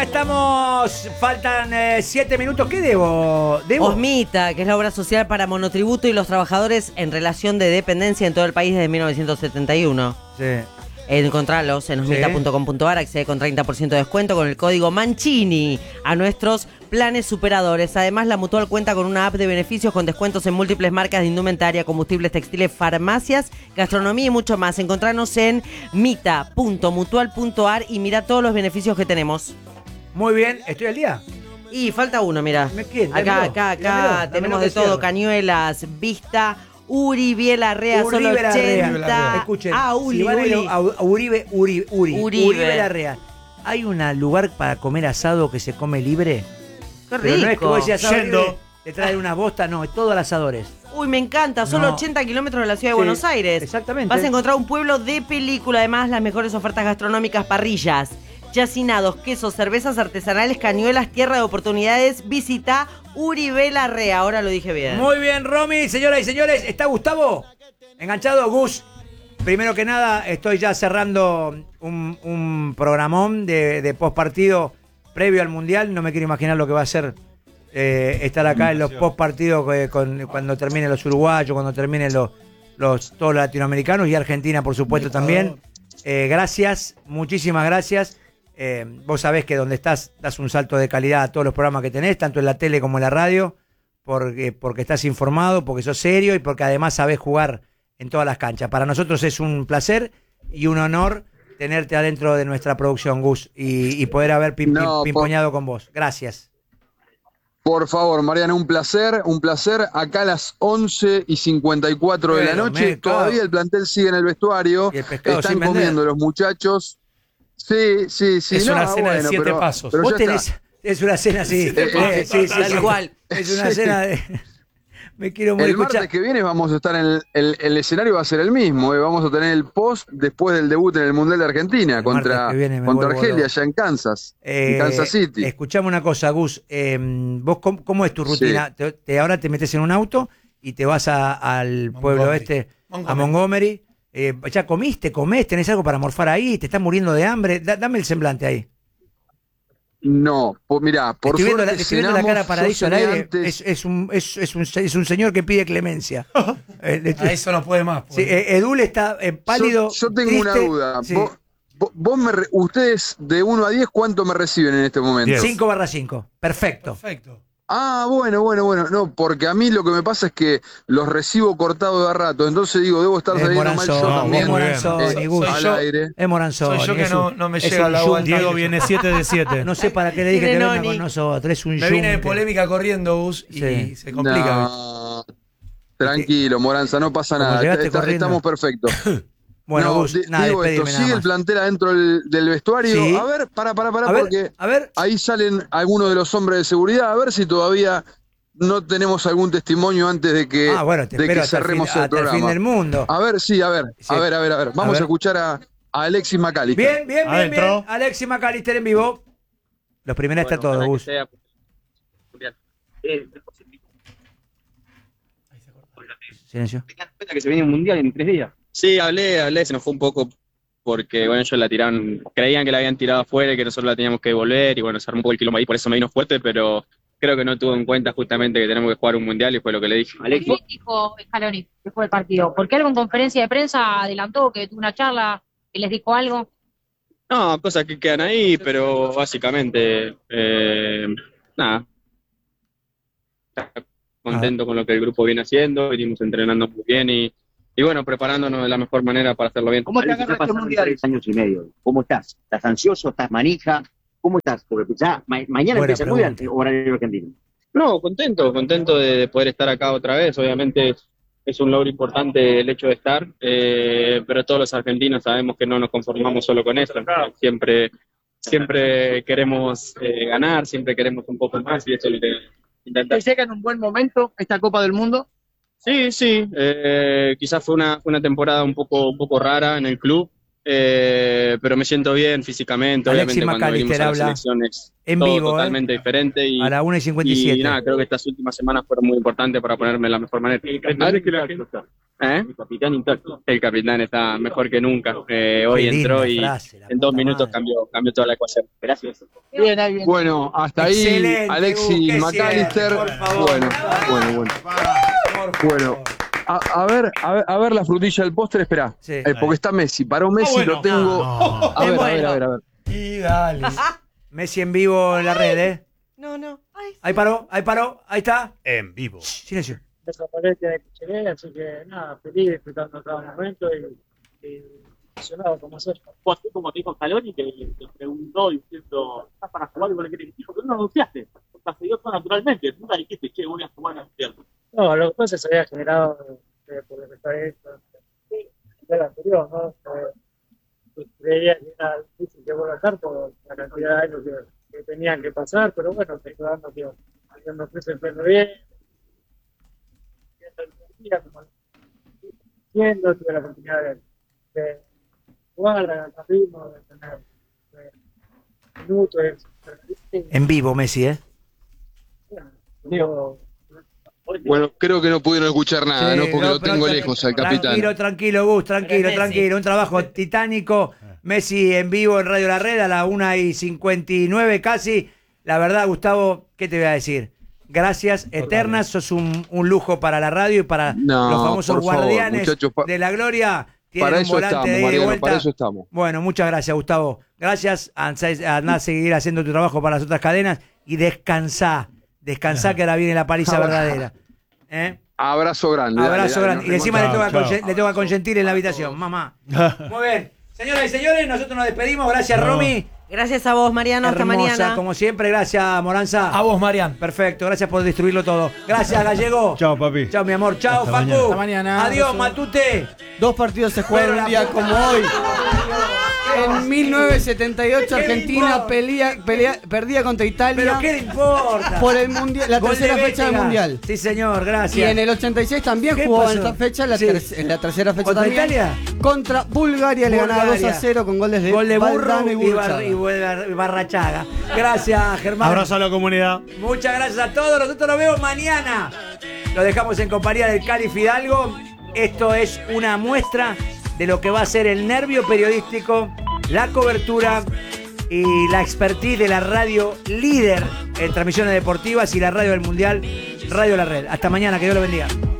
acá estamos. Faltan 7 minutos. ¿Qué debo? Osmita, que es la obra social para monotributo y los trabajadores en relación de dependencia en todo el país desde 1971. Sí. Encontralos en osmita.com.ar, accede con 30% de descuento con el código Mancini a nuestros planes superadores. Además, la Mutual cuenta con una app de beneficios con descuentos en múltiples marcas de indumentaria, combustibles, textiles, farmacias, gastronomía y mucho más. Encontranos en mita.mutual.ar y mira todos los beneficios que tenemos. Muy bien, ¿estoy al día? Y falta uno, mira. Acá tenemos de todo, cañuelas, vista, Uribe Larrea, solo 80. Escuchen, Uri. Uribe Larrea. ¿Hay un lugar para comer asado que se come libre? Qué rico. Pero no es que vos decís asado libre, te traen unas bostas, no, es todo al asadores. Uy, me encanta, solo 80 kilómetros de la ciudad de Buenos Aires. Exactamente. Vas a encontrar un pueblo de película, además las mejores ofertas gastronómicas, parrillas, yacinados, quesos, cervezas artesanales, cañuelas, tierra de oportunidades. Visita Uribe Larrea, ahora lo dije bien. Muy bien, Romy, señoras y señores, ¿está Gustavo? ¿Enganchado? Gus, primero que nada, estoy ya cerrando un programón de postpartido previo al Mundial. No me quiero imaginar lo que va a ser estar acá en los postpartidos cuando terminen los uruguayos, cuando terminen todos los latinoamericanos y Argentina, por supuesto, también. Gracias, muchísimas gracias. Vos sabés que donde estás das un salto de calidad a todos los programas que tenés, tanto en la tele como en la radio, porque estás informado, porque sos serio y porque además sabés jugar en todas las canchas. Para nosotros es un placer y un honor tenerte adentro de nuestra producción, Gus, y poder haber pimpoñado con vos. Gracias. Por favor, Mariano, un placer. Acá a las 11:54 de la noche, todavía el plantel sigue en el vestuario. Están comiendo los muchachos. Sí. Es una cena de 7 pasos. Vos tenés, es una cena así. Sí, tal igual. Es una cena de... Me quiero muy escuchar. Martes que viene vamos a estar en el escenario, va a ser el mismo. Vamos a tener el post después del debut en el Mundial de Argentina contra Argelia, allá en Kansas, en Kansas City. Escuchame una cosa, Gus. ¿Vos cómo es tu rutina? Sí. Ahora te metes en un auto y te vas al pueblo a Montgomery. ¿Ya comiste? ¿Comés? ¿Tenés algo para morfar ahí? ¿Te estás muriendo de hambre? Dame el semblante ahí. No, pues mirá, por suerte estoy viendo la cara Paradiso al aire. Es un señor que pide clemencia. A eso no puede más. Sí, Edul está pálido. Yo tengo triste. una duda. Sí. Ustedes de 1 a 10, ¿cuánto me reciben en este momento? 5/5. Perfecto. Ah, bueno. No, porque a mí lo que me pasa es que los recibo cortados de a rato. Entonces digo, debo estar saliendo mal yo también. Al aire. Es Moranzoni. Soy yo que no me llega la agua. Diego viene 7 de 7. No sé para qué le dije que venga con nosotros. Es un me vine de polémica corriendo, Gus, y se complica. No, tranquilo, Moranza, no pasa nada. Estamos perfectos. Bueno, Gus, digo esto, sigue el plantel adentro del vestuario. Sí. A ver, porque ahí salen algunos de los hombres de seguridad, a ver si todavía no tenemos algún testimonio antes de que, cerremos el programa. El fin del mundo. A ver. Vamos a escuchar a Alexis McAllister. Bien. Alexis McAllister en vivo. Los primeros está todo, Gus. Silencio. ¿Te das cuenta que se viene un mundial en 3 días? Sí, hablé, se nos fue un poco porque, bueno, ellos la tiraron, creían que la habían tirado afuera y que nosotros la teníamos que devolver y, bueno, se armó un poco el quilombo ahí, por eso me vino fuerte, pero creo que no tuvo en cuenta justamente que tenemos que jugar un mundial y fue lo que le dije. ¿Qué dijo Scaloni después del partido? ¿Por qué algo en conferencia de prensa adelantó que tuvo una charla, que les dijo algo? No, cosas que quedan ahí, pero básicamente, nada. Contento con lo que el grupo viene haciendo, venimos entrenando muy bien y bueno, preparándonos de la mejor manera para hacerlo bien. ¿Cómo te agarras este mundial? 3 años y medio. ¿Cómo estás? ¿Estás ansioso? ¿Estás manija? ¿Cómo estás? Porque ya mañana empieza el mundial, horario argentino. No, contento de poder estar acá otra vez. Obviamente es un logro importante el hecho de estar, pero todos los argentinos sabemos que no nos conformamos solo con eso. Siempre queremos ganar, siempre queremos un poco más y eso es lo que intentamos. ¿Te llega en un buen momento esta Copa del Mundo? Sí, quizás fue una temporada un poco rara en el club, pero me siento bien físicamente. Alexis obviamente cuando venimos a las habla selecciones en todo vivo, totalmente diferente a la 1:57. y nada, creo que estas últimas semanas fueron muy importantes para ponerme de la mejor manera. El capitán intacto. El capitán está mejor que nunca. Hoy entró y en 2 minutos cambió toda la ecuación. Gracias. Bien. Bueno, hasta ahí excelente, Alexis McAllister. Bueno. A ver la frutilla del postre, espera. Sí, porque está Messi. Paró Messi, lo tengo. A ver. Y dale. Messi en vivo en la red, No. Ahí paró, ahí está. En vivo. Silencio. Desaparece de que llegué, así que nada, feliz, disfrutando cada momento y emocionado como hacer. Vos, así como te dijo Scaloni, que te preguntó diciendo, ¿estás para jugar y vos le querés decir? Porque no anunciaste, porque se dio todo naturalmente, nunca dijiste, che, voy a jugar a cierto. No, lo que pasa se había generado por lo que está esto, el anterior, ¿no? Creía que era difícil que vuelva a estar por la cantidad de años que tenían que pasar, pero bueno, estoy dando que me ofrece el pleno bien. Tuve la oportunidad de jugar, de ganar ritmo, de tener minutos. En vivo, Messi, Bueno, creo que no pudieron escuchar nada, ¿no? Porque lo tengo lejos al capitán. Tranquilo, Gus, tranquilo. Un trabajo titánico. Messi en vivo en Radio La Red a las 1:59 casi. La verdad, Gustavo, ¿qué te voy a decir? Gracias eternas, sos un lujo para la radio y para los famosos guardianes de la gloria. Para eso estamos, Mariano, para eso estamos. Bueno, muchas gracias, Gustavo. Gracias, andá a seguir haciendo tu trabajo para las otras cadenas y descansá, que ahora viene la paliza verdadera. Abrazo grande. Y encima le toca consentir en la habitación, mamá. Muy bien. Señoras y señores, nosotros nos despedimos. Gracias, Romy. Gracias a vos, Mariano. Hasta mañana. Como siempre, gracias, Moranza. A vos, Marian. Perfecto, gracias por destruirlo todo. Gracias, Gallego. Chao, papi. Chao, mi amor. Chao, Facu. Hasta mañana. Adiós, Matute. 2 partidos se jugaron un día como hoy. En 1978 Argentina perdía contra Italia. ¿Pero qué le importa? Por el mundial, la tercera fecha del mundial. Sí, señor, gracias. Y en el 86 también jugó en esta fecha, en la tercera fecha ¿Contra también. Italia? Contra Bulgaria le ganaba 2-0 con goles de Burro Valdano y Barrachaga. Gracias, Germán. Abrazo a la comunidad. Muchas gracias a todos. Nosotros nos vemos mañana. Lo dejamos en compañía del Cali Fidalgo. Esto es una muestra de lo que va a ser el nervio periodístico, la cobertura y la expertise de la radio líder en transmisiones deportivas y la radio del Mundial, Radio La Red. Hasta mañana, que Dios lo bendiga.